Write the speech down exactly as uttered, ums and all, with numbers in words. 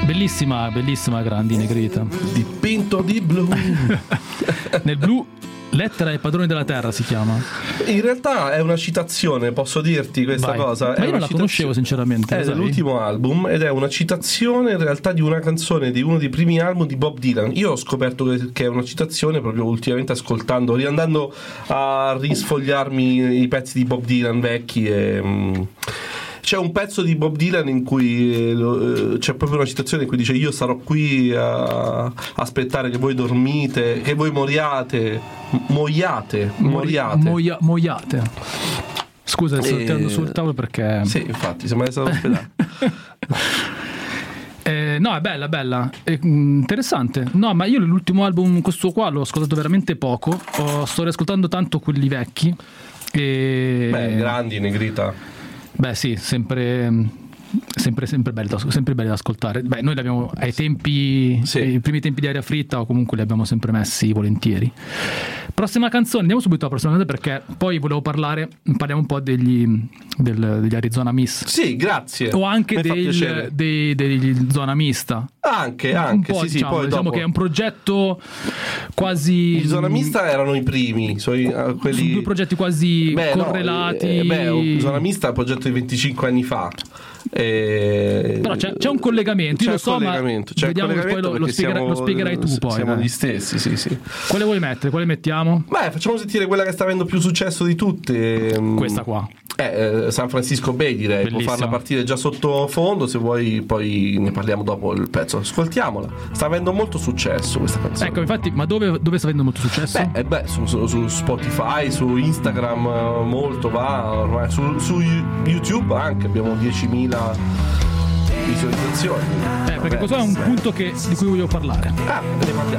Bellissima, bellissima Grandi Negrita. Dipinto di blu. Nel blu, Lettera ai padroni della terra si chiama. In realtà è una citazione, posso dirti questa Vai. cosa. Ma è io non la conoscevo sinceramente. È dell'ultimo album ed è una citazione in realtà di una canzone di uno dei primi album di Bob Dylan. Io ho scoperto che, che è una citazione proprio ultimamente ascoltando, riandando a risfogliarmi i pezzi di Bob Dylan vecchi e... Mh, c'è un pezzo di Bob Dylan in cui eh, c'è proprio una citazione in cui dice: io sarò qui a aspettare che voi dormite, che voi moriate, moiate, moriate. Moia, moiate. Scusa, sto E... tirando sul tavolo perché... Sì, infatti, sembra essere all'ospedale. Eh, no, è bella, bella, è, mh, interessante. No, ma io l'ultimo album, questo qua, l'ho ascoltato veramente poco. Oh, sto riascoltando tanto quelli vecchi. E... Beh, Grandi, Negrita. Beh, sì, sempre, sempre, sempre, belli da, sempre belli da ascoltare. Beh, noi li abbiamo ai tempi, sì. ai primi tempi di Aria Fritta, o comunque li abbiamo sempre messi volentieri. Prossima canzone, andiamo subito alla prossima canzone perché poi volevo parlare, parliamo un po' degli, del, degli Arizona Miss. Sì, grazie. O anche Mi fa del, piacere. dei, degli Zona Mista. Anche, anche, sì, diciamo, sì, poi diciamo dopo. che è un progetto quasi... I Zona Mista erano i primi, so, uh, quelli... Sono due progetti quasi beh, correlati. No, eh, beh, Zona Mista è un progetto di venticinque anni fa. E... Però c'è, c'è un collegamento, c'è io lo so, ma c'è vediamo che poi lo, lo, spiegherai, siamo, lo spiegherai tu poi. Siamo eh. gli stessi, sì, sì. Quale vuoi mettere? Quale mettiamo? Beh, facciamo sentire quella che sta avendo più successo di tutte. Questa qua. Eh, San Francisco Bay, direi. Bellissima. Può farla partire già sottofondo, se vuoi poi ne parliamo dopo il pezzo. Ascoltiamola. Sta avendo molto successo questa canzone. Ecco, infatti, ma dove, dove sta avendo molto successo? Beh, eh beh su, su, su Spotify, su Instagram molto va, ormai su, su YouTube anche abbiamo diecimila visualizzazioni. Eh, perché questo è un punto che, di cui voglio parlare. Ah, ne parliamo.